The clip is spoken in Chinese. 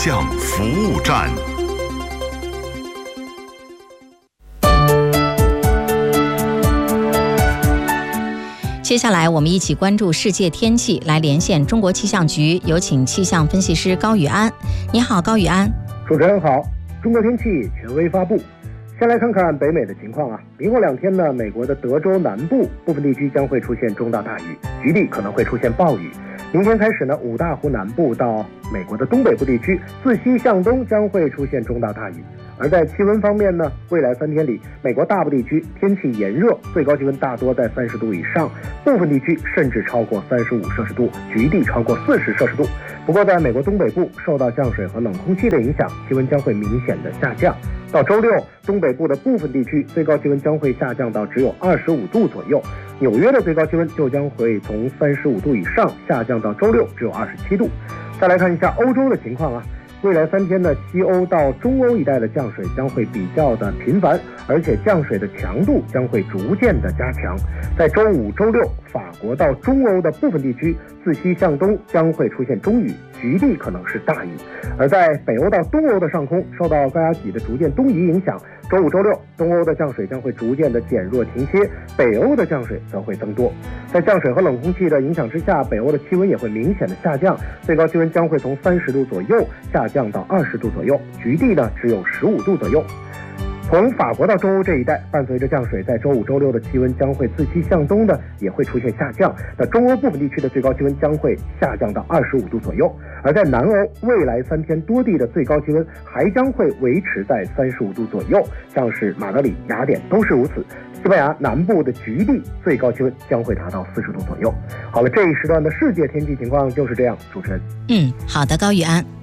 象服务站。 接下来我们一起关注世界天气，来连线中国气象局，有请气象分析师高宇安。你好，高宇安。 主持人好。中国天气权威发布。先来看看北美的情况啊。明后2天呢，美国的德州南部部分地区将会出现中到大雨，局地可能会出现暴雨。明天开始呢，五大湖南部到美国的东北部地区自西向东将会出现中到大雨。而在气温方面呢，未来3天里，美国大部地区天气炎热，最高气温大多在30度以上，部分地区甚至超过35摄氏度，局地超过40摄氏度。不过在美国东北部，受到降水和冷空气的影响，气温将会明显的下降。到周六，东北部的部分地区最高气温将会下降到只有25度左右，纽约的最高气温就将会从35度以上下降到周六只有27度。再来看一下欧洲的情况啊。未来3天呢，西欧到中欧一带的降水将会比较的频繁，而且降水的强度将会逐渐的加强。在周5、周6，法国到中欧的部分地区自西向东将会出现中雨，局地可能是大雨。而在北欧到东欧的上空，受到高压脊的逐渐东移影响，周5、周6，东欧的降水将会逐渐的减弱停歇，北欧的降水则会增多。在降水和冷空气的影响之下，北欧的气温也会明显的下降，最高气温将会从30度左右下降到20度左右，局地呢只有15度左右。从法国到中欧这一带，伴随着降水，在周5、周6的气温将会自西向东的也会出现下降。那中欧部分地区的最高气温将会下降到25度左右。而在南欧，未来3天多地的最高气温还将会维持在35度左右，像是马德里、雅典都是如此。西班牙南部的局地最高气温将会达到40度左右。好了，这一时段的世界天气情况就是这样。主持人， 好的，高宇安。